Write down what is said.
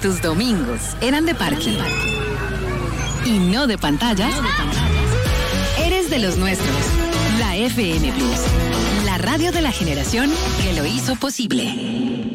tus domingos eran de parque y no de pantallas, eres de los nuestros. La FM Plus, la radio de la generación que lo hizo posible.